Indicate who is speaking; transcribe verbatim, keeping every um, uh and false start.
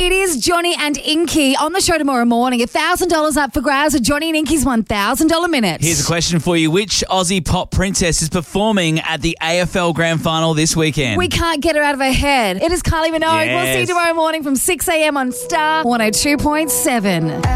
Speaker 1: It is Johnny and Inky on the show tomorrow morning. one thousand dollars up for grabs with Johnny and Inky's one thousand dollars minute.
Speaker 2: Here's a question for you. Which Aussie pop princess is performing at the A F L Grand Final this weekend?
Speaker 1: We can't get her out of her head. It is Kylie Minogue.
Speaker 2: Yes.
Speaker 1: We'll see you tomorrow morning from six a.m. on Star one oh two point seven.